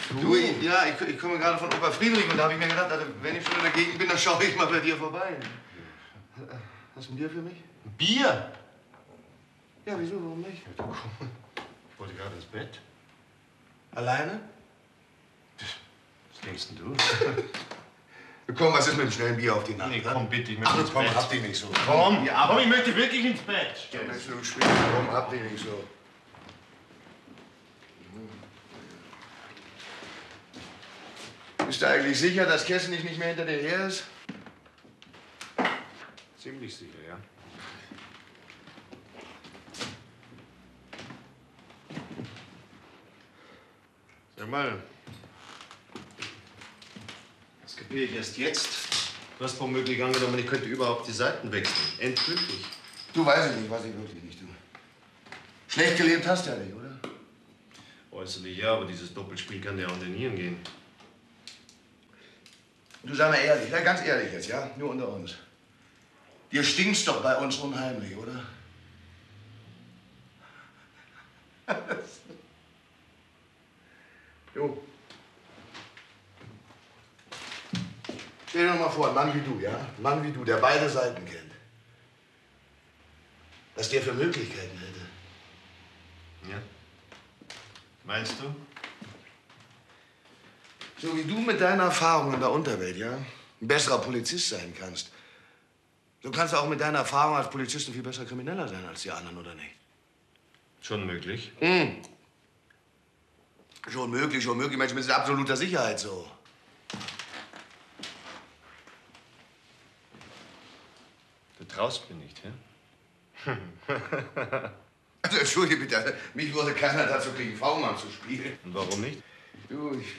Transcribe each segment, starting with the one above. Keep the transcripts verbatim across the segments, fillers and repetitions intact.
Du? du ich, ja, ich, ich komme gerade von Opa Friedrich und da habe ich mir gedacht, also, wenn ich schon in der Gegend bin, dann schaue ich mal bei dir vorbei. Hast du ein Bier für mich? Ein Bier? Ja, wieso, warum nicht? Ja, du, komm. Ich wollte gerade ins Bett. Alleine? Was denkst denn du? Komm, was ist mit dem schnellen Bier auf die Nacht? Nee, komm bitte, ich möchte Ach, ins komm, Bett. hab dich nicht so. Komm, ja, komm, ich möchte wirklich ins Bett. Ja, das ist so schwer. Komm, hab dich nicht so. Bist du eigentlich sicher, dass Kessenich nicht mehr hinter dir her ist? Ziemlich sicher, ja. Sag mal, was kapiere ich erst jetzt? Du hast womöglich angenommen, ich könnte überhaupt die Seiten wechseln. Endgültig. Du weißt nicht, was ich wirklich nicht tue. Schlecht gelebt hast du ja nicht, oder? Äußerlich ja, aber dieses Doppelspiel kann dir auch in den Nieren gehen. Du sag mal ehrlich, ja, ganz ehrlich jetzt, ja? Nur unter uns. Dir stinkt's doch bei uns unheimlich, oder? Jo. Stell dir doch mal vor, ein Mann wie du, ja? Ein Mann wie du, der beide Seiten kennt. Was der für Möglichkeiten hätte. Ja? Meinst du? So wie du mit deiner Erfahrung in der Unterwelt, ja, ein besserer Polizist sein kannst, so kannst du auch mit deiner Erfahrung als Polizist ein viel besserer Krimineller sein als die anderen, oder nicht? Schon möglich. Hm. Schon möglich, schon möglich, Mensch, mit absoluter Sicherheit so. Du traust mir nicht, hä? Also, entschuldige bitte, mich würde keiner dazu kriegen, V-Mann zu spielen. Und warum nicht? Du, ich...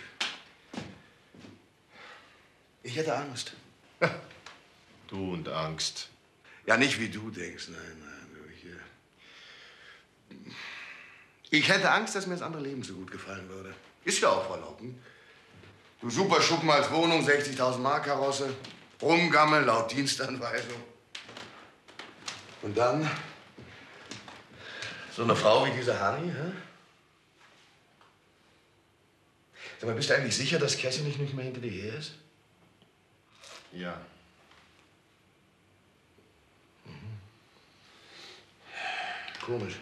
Ich hätte Angst. Du und Angst. Ja, nicht wie du denkst, nein, nein. Ich, äh... ich hätte Angst, dass mir das andere Leben so gut gefallen würde. Ist ja auch verlockend. Du super Schuppen als Wohnung, sechzigtausend Mark Karosse, rumgammeln laut Dienstanweisung. Und dann so eine Frau wie diese Hani, hä? Sag mal, bist du eigentlich sicher, dass Kessenich nicht mehr hinter dir her ist? Ja. Mhm. Komisch.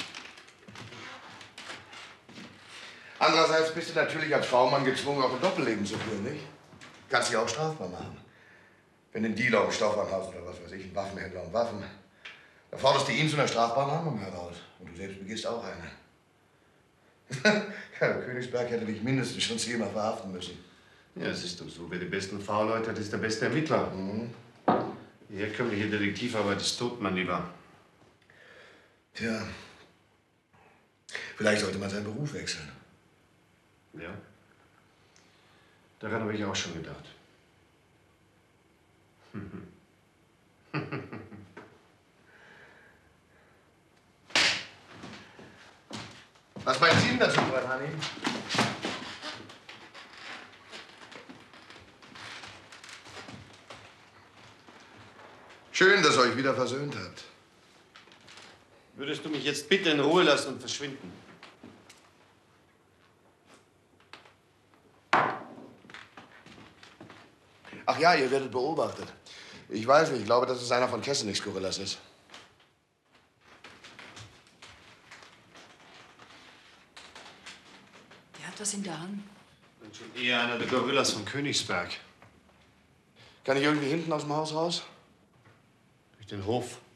Andererseits bist du natürlich als V-Mann gezwungen, auch ein Doppelleben zu führen, nicht? Kannst dich auch strafbar machen. Wenn ein Dealer um Stoff anhast oder was weiß ich, ein Waffenhändler um Waffen, da forderst du ihn zu einer strafbaren Handlung heraus. Und du selbst begehst auch eine. Ja, Königsberg hätte dich mindestens schon zehnmal verhaften müssen. Ja, es ist doch so. Wer die besten V-Leute hat, ist der beste Ermittler. Mhm. Die herkömmliche Detektivarbeit ist tot, mein Lieber. Tja, vielleicht sollte man seinen Beruf wechseln. Ja. Daran habe ich auch schon gedacht. Was meint Sie denn dazu, Frau Hani? Schön, dass ihr euch wieder versöhnt habt. Würdest du mich jetzt bitte in Ruhe lassen und verschwinden? Ach ja, ihr werdet beobachtet. Ich weiß nicht, ich glaube, dass es einer von Kessenichs Gorillas ist. Der hat was in der Hand. Und schon eher einer der Gorillas von Königsberg. Kann ich irgendwie hinten aus dem Haus raus? Durch den Hof.